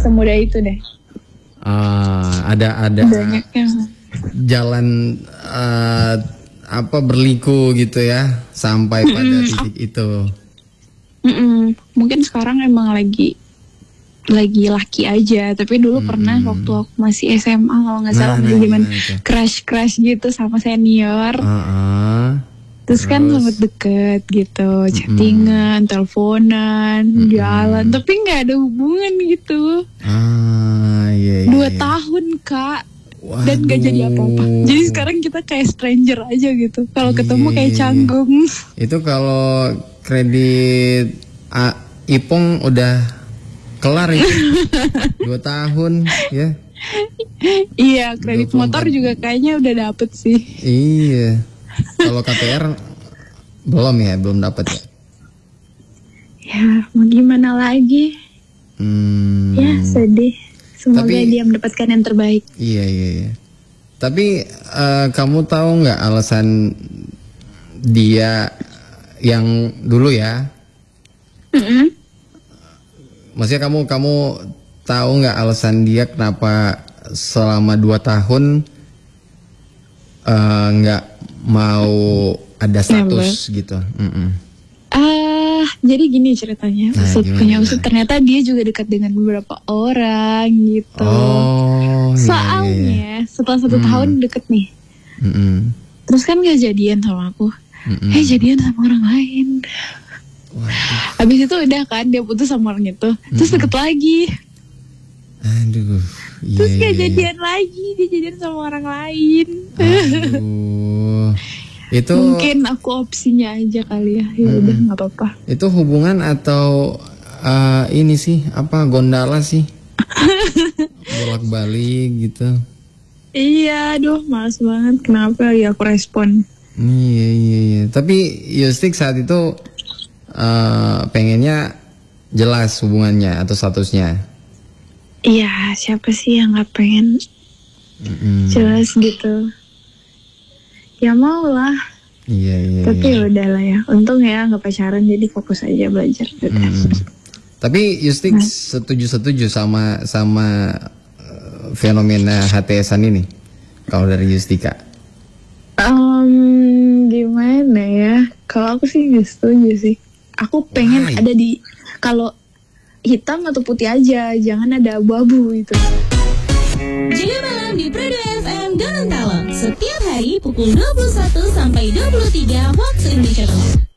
semudah itu deh. Ada banyak yang jalan berliku gitu ya sampai pada titik itu. Mungkin sekarang emang lagi laki aja, tapi dulu pernah waktu aku masih SMA kalau nggak salah zaman crush gitu sama senior. Terus kan sempet deket gitu, chattingan, teleponan, jalan, tapi nggak ada hubungan gitu. 2 tahun Kak. Waduh. Dan gak jadi apa-apa. Jadi sekarang kita kayak stranger aja gitu. Kalau ketemu kayak canggung. Itu kalau kredit Ipong udah kelar itu 2 tahun ya. Iya, kredit 24. Motor juga kayaknya udah dapet sih. Iya. Kalau KPR belum dapet ya. Ya mau gimana lagi. Ya sedih. Semoga dia mendapatkan yang terbaik. Iya. Tapi kamu tahu nggak alasan dia yang dulu ya? Maksudnya kamu tahu nggak alasan dia kenapa selama 2 tahun nggak mau ada status gitu? Jadi gini ceritanya, maksud ternyata dia juga dekat dengan beberapa orang gitu. Soalnya setelah 1 tahun deket nih, terus kan gak jadian sama aku, jadian sama orang lain. Habis itu udah kan dia putus sama orang itu, terus deket lagi. Aduh. Terus gak jadian lagi, dia jadian sama orang lain. Aduh. Itu mungkin aku opsinya aja kali ya. Ya udah nggak apa-apa. Itu hubungan atau ini sih gondala sih? Bolak-balik gitu. Iya, aduh males banget. Kenapa ya aku respon? Iya. Tapi Yustik saat itu pengennya jelas hubungannya atau statusnya. Iya, siapa sih yang nggak pengen jelas gitu? Ya mau lah. Iya. Tapi udah lah ya. Untung ya nggak pacaran, jadi fokus aja belajar. Tapi Yustik setuju sama fenomena HTS-an ini kalau dari Yustika? Gimana ya? Kalau aku sih nggak setuju sih. Aku pengen ada di kalau hitam atau putih aja, jangan ada abu-abu itu. Jaga malam di Prado FM Gorontalo setiap hari pukul 21 sampai 23 waktu Indonesia Tengah.